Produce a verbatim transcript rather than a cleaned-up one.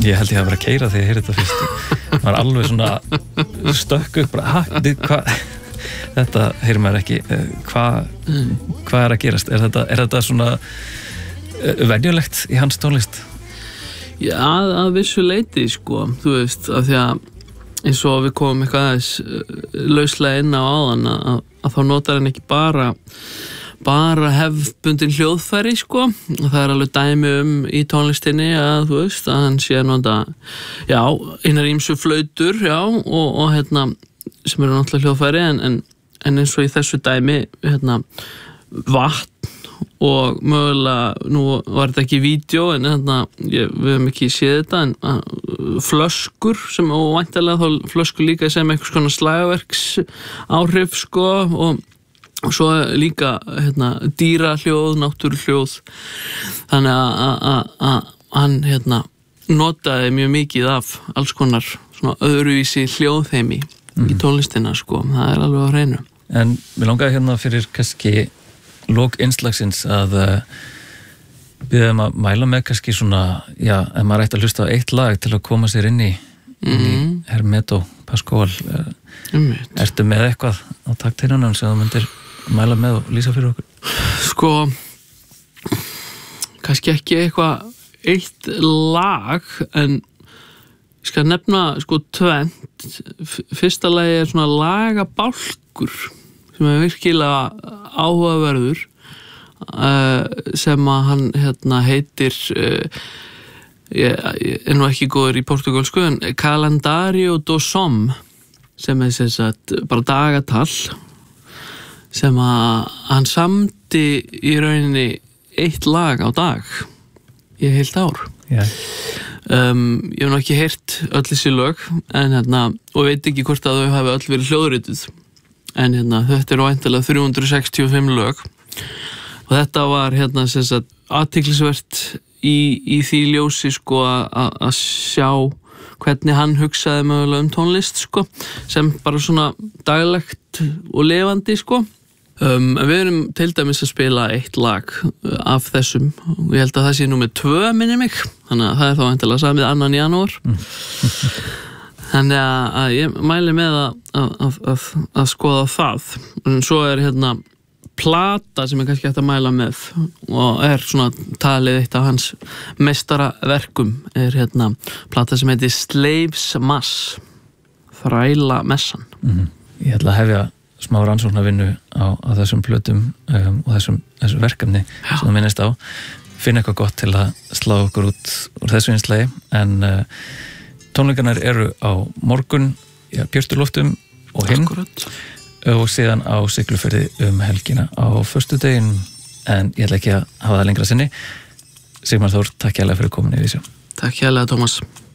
Ég held ég að vera að keyra þegar ég heyrði þetta fyrst var alveg svona stökk upp bara, hæ, hvað þetta heyrir maður ekki hvað hva er að gerast er þetta, er þetta svona venjulegt í hans tónlist? Já, að, að vissu leyti sko, þú veist, af því að eins og við komum eitthvað aðeins lauslega inn á áðan að, að þá notar hann ekki bara bara hefðbundin hljóðfæri sko, og það er alveg dæmi um í tónlistinni að þú veist að hann sé að nota já, einar ýmsu flautur já, og, og hérna sem eru náttúrulega hljóðfæri en, en, en eins og í þessu dæmi hérna vatn og mögulega, nú var þetta ekki vídeo en hérna, ég, við hefum ekki séð þetta en uh, flöskur sem og væntanlega þá flöskur líka sem einhvers konar slagverks áhrif sko og og svo líka hérna, dýrahljóð, náttúruhljóð þannig að hann hérna, notaði mjög mikið af alls konar svona öðruvísi hljóðheimi mm. í tónlistina sko, það er alveg á hreinu. En við langaði hérna fyrir kannski lok innslagsins að uh, byrðum að mæla með kannski svona, já, ef maður ætti að hlusta á eitt lag til að koma sér inn í, mm. inn í Hermeto Pascual uh, mm. ertu með eitthvað á takteinunum sem þú myndir mæla með og lýsa fyrir okkur? Sko kannski ekki eitthvað eitt lag en ég skal nefna sko tvennt fyrsta lagi er svona lagabálkur sem er virkilega áhugaverður uh, sem að hann hérna heitir uh, ég, ég er nú ekki góður í portugalsku en Calendario do Som sem er sem sagt bara dagatal sem að hann samdi í rauninni eitt lag á dag í heilt ár yeah. um, ég hef nú ekki heyrt öll þessi lög en hérna, og veit ekki hvort að þau hafi öll verið hljóðrituð en hérna, þetta eru væntanlega þrjú hundruð sextíu og fimm lög og þetta var hérna sem sagt athyglisvert í, í því ljósi sko að sjá hvernig hann hugsaði mögulega um tónlist sko, sem bara svona daglegt og lifandi sko Um, við erum til dæmis að spila eitt lag af þessum og ég held að það sé númer tvö minni mig þannig að það er þá væntanlega samið annan janúar mm. þannig að, að ég mæli með að, að, að, að skoða það en svo er hérna plata sem ég kannski hægt að mæla með og er svona talið eitt af hans meistaraverkum er hérna plata sem heitir Slaves Mass Þræla messan mm. Ég ætla að hefja smá rannsóknarvinnu á, á þessum plötum um, og þessum, þessum verkefni Já. Sem það minnist á finna eitthvað gott til að slá okkur út úr þessu innslagi en uh, tónleikarnir eru á morgun í Björtuloftum og hinn Akkurat. Og síðan á Siglufirði um helgina á föstudaginn en ég ætla ekki að hafa það lengra sinni Sigmar Þór, takk hérlega fyrir komin í Vísjá. Takk hérlega Tómas.